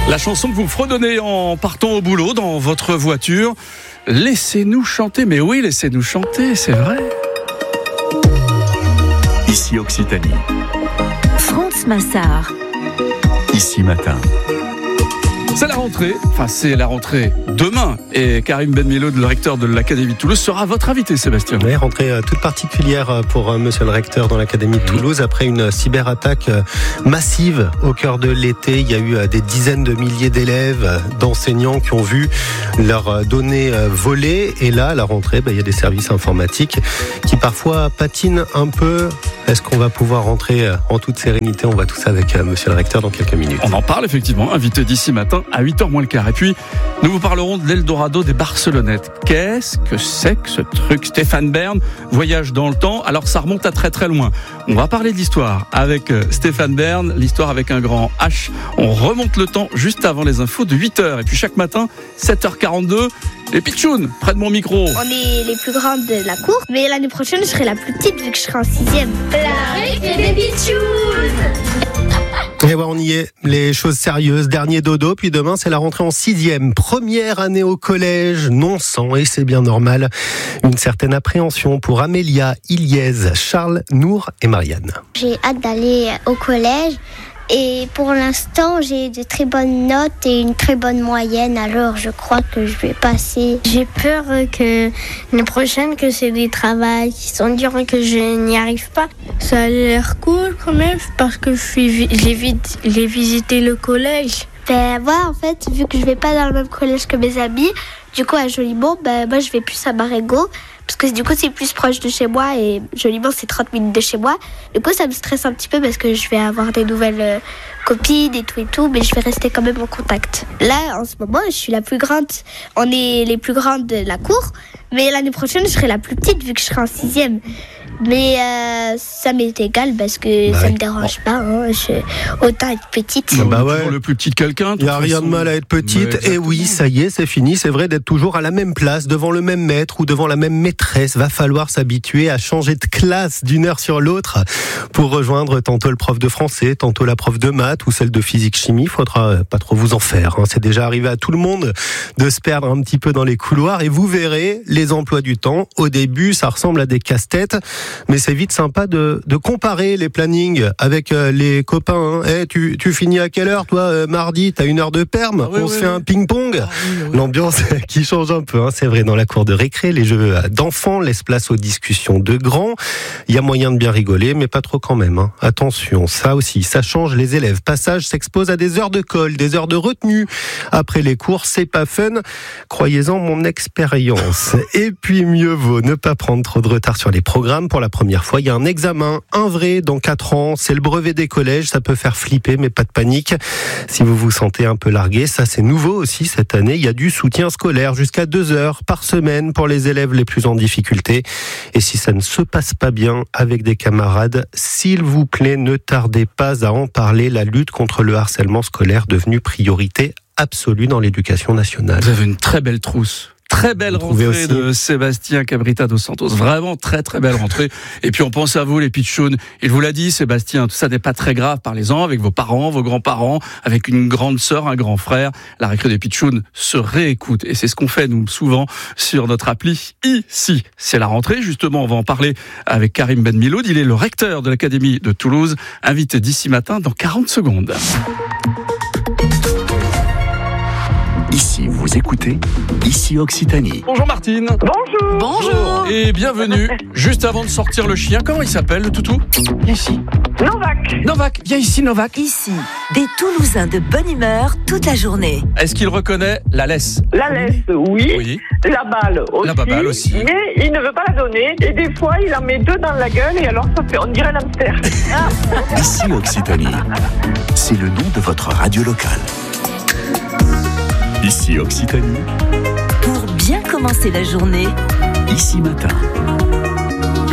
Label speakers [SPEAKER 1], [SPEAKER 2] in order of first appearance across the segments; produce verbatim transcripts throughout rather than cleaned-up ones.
[SPEAKER 1] La chanson que vous fredonnez en partant au boulot dans votre voiture. Laissez-nous chanter, mais oui, laissez-nous chanter, c'est vrai.
[SPEAKER 2] Ici Occitanie.
[SPEAKER 3] France Massard.
[SPEAKER 2] Ici Matin.
[SPEAKER 1] C'est la rentrée, enfin c'est la rentrée demain et Karim Benmiloud, le recteur de l'Académie de Toulouse, sera votre invité, Sébastien.
[SPEAKER 4] Oui, rentrée toute particulière pour monsieur le recteur dans l'Académie de Toulouse après une cyberattaque massive au cœur de l'été. Il y a eu des dizaines de milliers d'élèves, d'enseignants qui ont vu leurs données volées et là, à la rentrée, bah, il y a des services informatiques qui parfois patinent un peu. Est-ce qu'on va pouvoir rentrer en toute sérénité? On voit tout ça avec monsieur le recteur dans quelques minutes.
[SPEAKER 1] On en parle effectivement, invité d'ici matin à huit heures moins le quart. Et puis, nous vous parlerons de l'Eldorado des Barcelonnettes. Qu'est-ce que c'est que ce truc? Stéphane Bern voyage dans le temps, alors ça remonte à très très loin. On va parler de l'histoire avec Stéphane Bern, l'histoire avec un grand H. On remonte le temps juste avant les infos de huit heures. Et puis chaque matin, sept heures quarante-deux, les pitchounes, près de mon micro.
[SPEAKER 5] On est les plus grandes de la cour, mais l'année prochaine, je serai la plus petite vu que je serai en sixième. La récré des pitchounes.
[SPEAKER 4] Et ouais, on y est, les choses sérieuses, dernier dodo, puis demain c'est la rentrée en sixième, première année au collège, non sans, et c'est bien normal, une certaine appréhension pour Amélia, Iliès, Charles, Nour et Marianne.
[SPEAKER 5] J'ai hâte d'aller au collège. Et pour l'instant, j'ai de très bonnes notes et une très bonne moyenne, alors je crois que je vais passer. J'ai peur que l'année prochaine, que c'est des travaux qui sont durs et que je n'y arrive pas. Ça a l'air cool quand même, parce que je suis, j'ai, vite, j'ai visité le collège. Ben voilà, en fait, vu que je vais pas dans le même collège que mes amis, du coup à Jolimont, ben moi je vais plus à Marengo. Parce que du coup c'est plus proche de chez moi et Jolimont c'est trente minutes de chez moi. Du coup ça me stresse un petit peu parce que je vais avoir des nouvelles euh, copines et tout et tout, mais je vais rester quand même en contact. Là en ce moment je suis la plus grande, on est les plus grandes de la cour, mais l'année prochaine je serai la plus petite vu que je serai en sixième. Mais euh, ça m'est égal parce que bah ça ouais. me dérange pas, hein. je, autant être petite.
[SPEAKER 1] Bah,
[SPEAKER 4] bah ouais.
[SPEAKER 1] Le plus petit de quelqu'un.
[SPEAKER 4] Il n'y a rien de mal à être petite. Et oui, ça y est, c'est fini. C'est vrai d'être toujours à la même place, devant le même maître ou devant la même maîtresse. Va falloir s'habituer à changer de classe d'une heure sur l'autre pour rejoindre tantôt le prof de français, tantôt la prof de maths ou celle de physique-chimie. Faudra pas trop vous en faire, hein. C'est déjà arrivé à tout le monde de se perdre un petit peu dans les couloirs et vous verrez les emplois du temps. Au début, ça ressemble à des casse-têtes. Mais c'est vite sympa de, de comparer les plannings avec euh, les copains. Hein. Hey, tu, tu finis à quelle heure, toi, euh, mardi? T'as une heure de perm? ah, oui, On oui, se oui. fait un ping-pong ah, oui, oui. L'ambiance qui change un peu, hein. C'est vrai, dans la cour de récré, les jeux d'enfants laissent place aux discussions de grands. Il y a moyen de bien rigoler, mais pas trop quand même. Hein. Attention, ça aussi, ça change les élèves. Passage s'expose à des heures de colle, des heures de retenue. Après les cours, c'est pas fun. Croyez-en mon expérience. Et puis, mieux vaut ne pas prendre trop de retard sur les programmes. Pour la première fois, il y a un examen, un vrai, dans quatre ans. C'est le brevet des collèges, ça peut faire flipper, mais pas de panique. Si vous vous sentez un peu largué, ça c'est nouveau aussi cette année. Il y a du soutien scolaire jusqu'à deux heures par semaine pour les élèves les plus en difficulté. Et si ça ne se passe pas bien avec des camarades, s'il vous plaît, ne tardez pas à en parler. La lutte contre le harcèlement scolaire devenue priorité absolue dans l'éducation nationale.
[SPEAKER 1] Vous avez une très belle trousse. Très belle rentrée aussi de Sébastien Cabrita dos Santos. Vraiment très très belle rentrée. Et puis on pense à vous les pitchounes. Il vous l'a dit Sébastien, tout ça n'est pas très grave. Parlez-en avec vos parents, vos grands-parents, avec une grande sœur, un grand frère. La récré des pitchounes se réécoute. Et c'est ce qu'on fait nous souvent sur notre appli ici. C'est la rentrée justement. On va en parler avec Karim Benmiloud. Il est le recteur de l'Académie de Toulouse. Invité d'ici matin dans quarante secondes.
[SPEAKER 2] Ici, vous écoutez, ici Occitanie.
[SPEAKER 1] Bonjour Martine.
[SPEAKER 6] Bonjour.
[SPEAKER 1] Bonjour. Et bienvenue. Juste avant de sortir le chien, comment il s'appelle le toutou? Viens ici.
[SPEAKER 6] Novak.
[SPEAKER 1] Novak, viens ici Novak.
[SPEAKER 3] Ici, des Toulousains de bonne humeur toute la journée.
[SPEAKER 1] Est-ce qu'il reconnaît la laisse?
[SPEAKER 6] La laisse, oui.
[SPEAKER 1] Oui.
[SPEAKER 6] La balle aussi.
[SPEAKER 1] La balle aussi.
[SPEAKER 6] Mais il ne veut pas la donner. Et des fois, il en met deux dans la gueule et alors ça fait, on dirait l'hamster.
[SPEAKER 2] Ici Occitanie, c'est le nom de votre radio locale. Ici Occitanie.
[SPEAKER 3] Pour bien commencer la journée.
[SPEAKER 2] Ici Matin.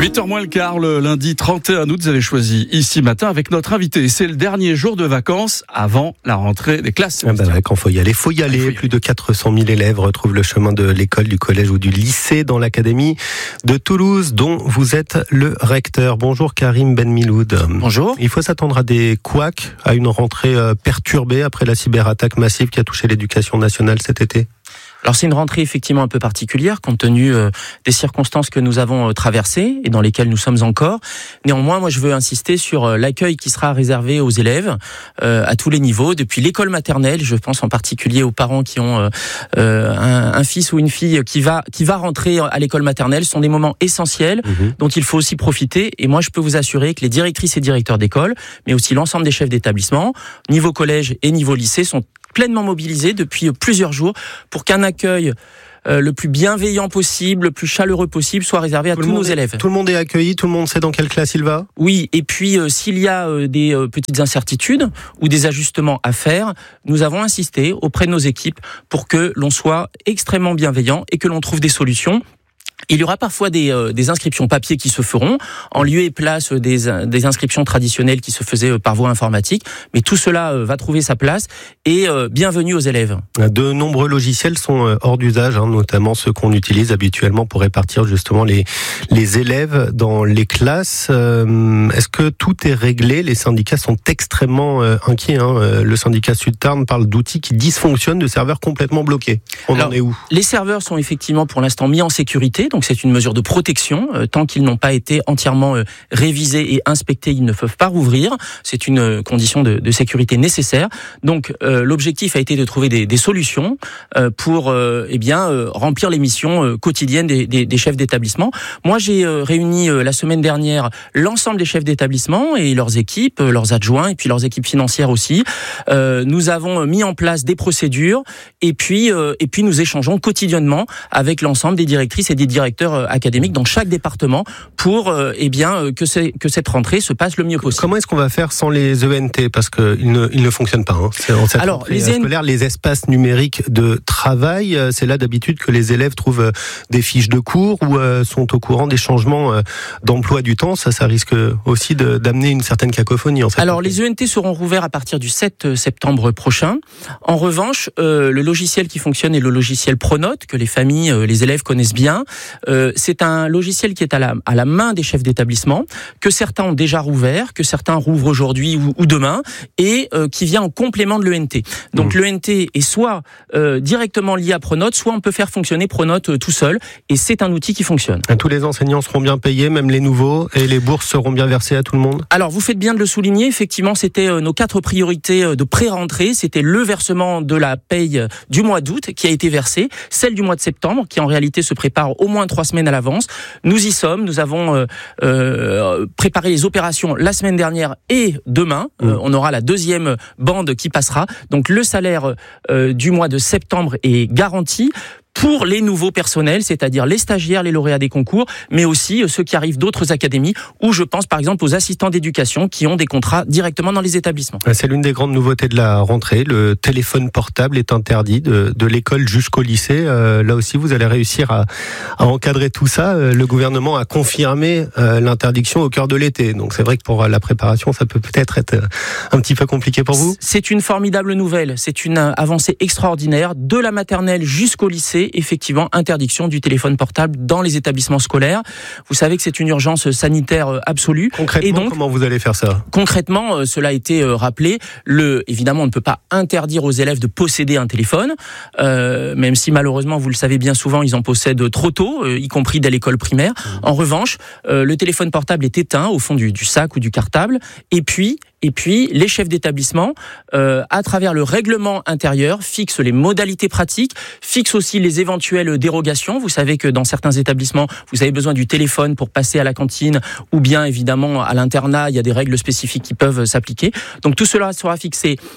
[SPEAKER 1] huit heures moins le quart, le lundi trente et un août, vous avez choisi ici matin avec notre invité. C'est le dernier jour de vacances avant la rentrée des classes.
[SPEAKER 4] Ah bah ouais, quand faut y aller, faut y aller.
[SPEAKER 1] faut y
[SPEAKER 4] Plus de quatre cent mille élèves retrouvent le chemin de l'école, du collège ou du lycée dans l'académie de Toulouse, dont vous êtes le recteur. Bonjour Karim Benmiloud.
[SPEAKER 7] Bonjour.
[SPEAKER 4] Il faut s'attendre à des couacs, à une rentrée perturbée après la cyberattaque massive qui a touché l'éducation nationale cet été.
[SPEAKER 7] Alors c'est une rentrée effectivement un peu particulière compte tenu euh, des circonstances que nous avons euh, traversées et dans lesquelles nous sommes encore. Néanmoins, moi je veux insister sur euh, l'accueil qui sera réservé aux élèves euh, à tous les niveaux, depuis l'école maternelle. Je pense en particulier aux parents qui ont euh, euh, un, un fils ou une fille qui va qui va rentrer à l'école maternelle. Ce sont des moments essentiels mmh. dont il faut aussi profiter. Et moi je peux vous assurer que les directrices et directeurs d'école, mais aussi l'ensemble des chefs d'établissement, niveau collège et niveau lycée, sont pleinement mobilisés depuis plusieurs jours pour qu'un accueil euh, le plus bienveillant possible, le plus chaleureux possible soit réservé à tout tous nos
[SPEAKER 4] est,
[SPEAKER 7] élèves.
[SPEAKER 4] Tout le monde est accueilli, tout le monde sait dans quelle classe il va ?
[SPEAKER 7] Oui, et puis euh, s'il y a euh, des euh, petites incertitudes ou des ajustements à faire, nous avons insisté auprès de nos équipes pour que l'on soit extrêmement bienveillant et que l'on trouve des solutions. Il y aura parfois des, euh, des inscriptions papier qui se feront, en lieu et place des, des inscriptions traditionnelles qui se faisaient par voie informatique, mais tout cela euh, va trouver sa place et euh, bienvenue aux élèves.
[SPEAKER 4] De nombreux logiciels sont hors d'usage, hein, notamment ceux qu'on utilise habituellement pour répartir justement les, les élèves dans les classes. Euh, est-ce que tout est réglé ? Les syndicats sont extrêmement euh, inquiets. Hein. Le syndicat Sud-Tarn parle d'outils qui dysfonctionnent, de serveurs complètement bloqués. On
[SPEAKER 7] Alors,
[SPEAKER 4] en est où ?
[SPEAKER 7] Les serveurs sont effectivement pour l'instant mis en sécurité, donc c'est une mesure de protection. Euh, tant qu'ils n'ont pas été entièrement euh, révisés et inspectés, ils ne peuvent pas rouvrir. C'est une euh, condition de, de sécurité nécessaire. Donc euh, l'objectif a été de trouver des, des solutions euh, pour euh, eh bien euh, remplir les missions euh, quotidiennes des, des, des chefs d'établissement. Moi, j'ai euh, réuni euh, la semaine dernière l'ensemble des chefs d'établissement et leurs équipes, euh, leurs adjoints et puis leurs équipes financières aussi. Euh, nous avons mis en place des procédures et puis euh, et puis nous échangeons quotidiennement avec l'ensemble des directrices et des directeurs académiques dans chaque département pour euh, eh bien que c'est que cette rentrée se passe le mieux possible.
[SPEAKER 4] Comment est-ce qu'on va faire sans les E N T, parce que ils ne ils ne fonctionnent pas, hein. C'est en cette
[SPEAKER 7] Alors
[SPEAKER 4] rentrée
[SPEAKER 7] les
[SPEAKER 4] scolaire, les espaces numériques de travail, c'est là d'habitude que les élèves trouvent des fiches de cours ou euh, sont au courant des changements euh, d'emploi du temps. Ça ça risque aussi de, d'amener une certaine cacophonie en cette
[SPEAKER 7] Alors
[SPEAKER 4] rentrée.
[SPEAKER 7] les E N T seront rouverts à partir du sept septembre prochain. En revanche, euh, le logiciel qui fonctionne est le logiciel Pronote que les familles, euh, les élèves connaissent bien. Euh, c'est un logiciel qui est à la, à la main des chefs d'établissement, que certains ont déjà rouvert, que certains rouvrent aujourd'hui ou, ou demain, et euh, qui vient en complément de l'E N T. Donc mmh. l'E N T est soit euh, directement lié à Pronote, soit on peut faire fonctionner Pronote euh, tout seul, et c'est un outil qui fonctionne.
[SPEAKER 4] Tous les enseignants seront bien payés, même les nouveaux, et les bourses seront bien versées à tout le monde ?
[SPEAKER 7] Alors vous faites bien de le souligner, effectivement c'était euh, nos quatre priorités euh, de pré-rentrée, c'était le versement de la paye du mois d'août qui a été versée, celle du mois de septembre qui en réalité se prépare au moins trois semaines à l'avance. Nous y sommes, nous avons euh, euh, préparé les opérations la semaine dernière et demain, mmh. euh, on aura la deuxième bande qui passera. Donc le salaire euh, du mois de septembre est garanti pour les nouveaux personnels, c'est-à-dire les stagiaires, les lauréats des concours, mais aussi ceux qui arrivent d'autres académies, où je pense par exemple aux assistants d'éducation qui ont des contrats directement dans les établissements.
[SPEAKER 4] C'est l'une des grandes nouveautés de la rentrée. Le téléphone portable est interdit de, de l'école jusqu'au lycée. Euh, là aussi, vous allez réussir à, à encadrer tout ça. Euh, le gouvernement a confirmé euh, l'interdiction au cœur de l'été. Donc c'est vrai que pour la préparation, ça peut peut-être être un petit peu compliqué pour vous.
[SPEAKER 7] C'est une formidable nouvelle. C'est une avancée extraordinaire. De la maternelle jusqu'au lycée, effectivement, interdiction du téléphone portable dans les établissements scolaires. Vous savez que c'est une urgence sanitaire absolue.
[SPEAKER 4] Concrètement, et donc, comment vous allez faire ça ?
[SPEAKER 7] Concrètement, cela a été rappelé. Le, évidemment, on ne peut pas interdire aux élèves de posséder un téléphone, euh, même si malheureusement, vous le savez bien souvent, ils en possèdent trop tôt, euh, y compris dès l'école primaire. Mmh. En revanche, euh, le téléphone portable est éteint au fond du, du sac ou du cartable. Et puis, Et puis, les chefs d'établissement, euh, à travers le règlement intérieur, fixent les modalités pratiques, fixent aussi les éventuelles dérogations. Vous savez que dans certains établissements, vous avez besoin du téléphone pour passer à la cantine ou bien, évidemment, à l'internat, il y a des règles spécifiques qui peuvent s'appliquer. Donc, tout cela sera fixé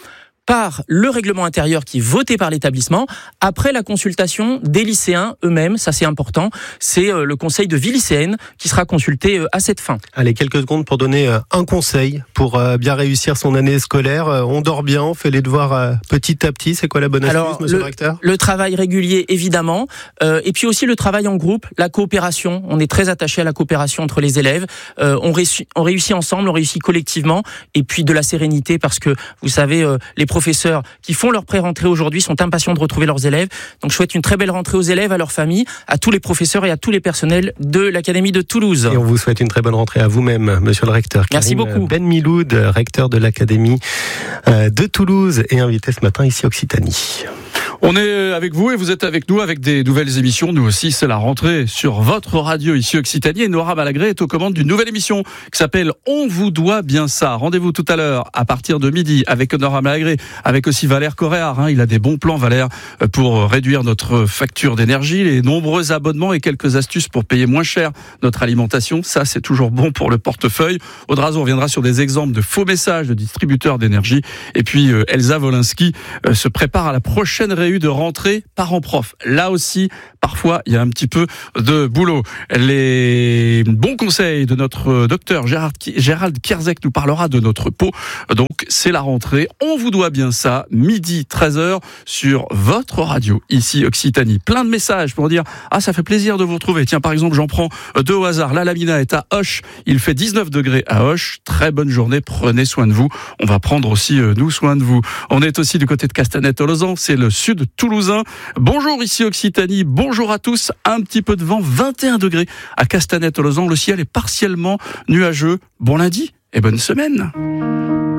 [SPEAKER 7] par le règlement intérieur qui est voté par l'établissement, après la consultation des lycéens eux-mêmes. Ça, c'est important. C'est euh, le conseil de vie lycéenne qui sera consulté euh, à cette fin.
[SPEAKER 4] Allez, quelques secondes pour donner euh, un conseil pour euh, bien réussir son année scolaire. Euh, on dort bien, on fait les devoirs euh, petit à petit. C'est quoi la bonne astuce,
[SPEAKER 7] Alors,
[SPEAKER 4] monsieur
[SPEAKER 7] le,
[SPEAKER 4] le recteur ?
[SPEAKER 7] Le travail régulier, évidemment. Euh, et puis aussi le travail en groupe, la coopération. On est très attaché à la coopération entre les élèves. Euh, on, réussit, on réussit ensemble, on réussit collectivement. Et puis de la sérénité, parce que, vous savez, euh, les professeurs qui font leur pré-rentrée aujourd'hui sont impatients de retrouver leurs élèves. Donc je souhaite une très belle rentrée aux élèves, à leurs familles, à tous les professeurs et à tous les personnels de l'Académie de Toulouse.
[SPEAKER 4] Et on vous souhaite une très bonne rentrée à vous-même, monsieur le recteur.
[SPEAKER 7] Merci
[SPEAKER 4] Karim
[SPEAKER 7] beaucoup.
[SPEAKER 4] Ben Miloud, recteur de l'Académie de Toulouse et invité ce matin ici Occitanie.
[SPEAKER 1] On est avec vous et vous êtes avec nous avec des nouvelles émissions. Nous aussi, c'est la rentrée sur votre radio ici Occitanie. Et Nora Malagré est aux commandes d'une nouvelle émission qui s'appelle On vous doit bien ça. Rendez-vous tout à l'heure à partir de midi avec Nora Malagré, avec aussi Valère Coréard. Hein. Il a des bons plans, Valère, pour réduire notre facture d'énergie, les nombreux abonnements et quelques astuces pour payer moins cher notre alimentation. Ça, c'est toujours bon pour le portefeuille. Audrazo, on viendra sur des exemples de faux messages de distributeurs d'énergie. Et puis, euh, Elsa Wolinski euh, se prépare à la prochaine réunion de rentrée parents-prof. Là aussi, parfois, il y a un petit peu de boulot. Les bons conseils de notre docteur Gérard, Gérald Kierzek nous parlera de notre peau. Donc, c'est la rentrée. On vous doit bien ça. Midi, treize heures, sur votre radio, ici Occitanie. Plein de messages pour dire « Ah, ça fait plaisir de vous retrouver ». Tiens, par exemple, j'en prends deux au hasard. La Lamina est à Auch. Il fait dix-neuf degrés à Auch. Très bonne journée. Prenez soin de vous. On va prendre aussi, euh, nous, soin de vous. On est aussi du côté de Castanet-Tolosan. C'est le sud toulousain. Bonjour ici Occitanie, bonjour à tous. Un petit peu de vent, vingt et un degrés à Castanet-Tolosan. Le ciel est partiellement nuageux. Bon lundi et bonne semaine.